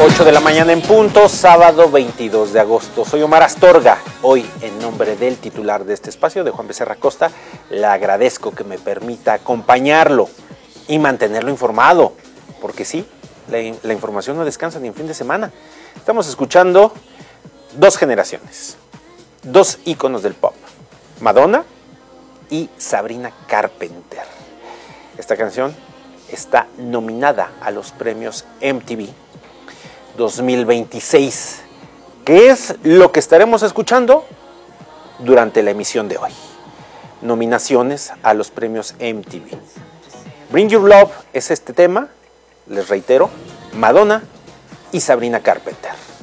8 de la mañana en punto, sábado 22 de agosto. Soy Omar Astorga. Hoy, en nombre del titular de este espacio, de Juan Becerra Costa, le agradezco que me permita acompañarlo y mantenerlo informado. Porque sí, la información no descansa ni en fin de semana. Estamos escuchando dos generaciones, dos íconos del pop, Madonna y Sabrina Carpenter. Esta canción está nominada a los premios MTV 2026, que es lo que estaremos escuchando durante la emisión de hoy. Nominaciones a los premios MTV. Bring Your Love es este tema, les reitero, Madonna y Sabrina Carpenter.